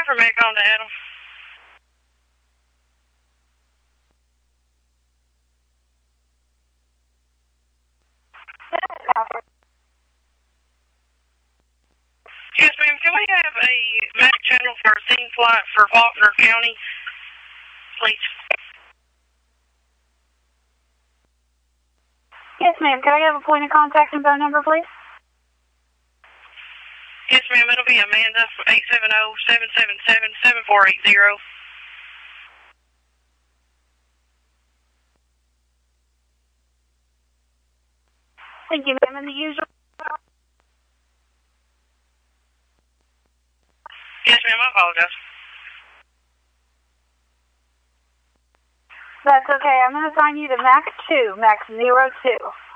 Mac on to Adam. Yes, ma'am. Can we have a Mac channel for a scene flight for Faulkner County, please? Yes, ma'am. Can I have a point of contact and phone number, please? Yes, ma'am. It'll be Amanda, 870-777-7480. Thank you, ma'am. And the usual... Yes, ma'am. I apologize. That's okay. I'm going to assign you to Mac 2, Mac 02.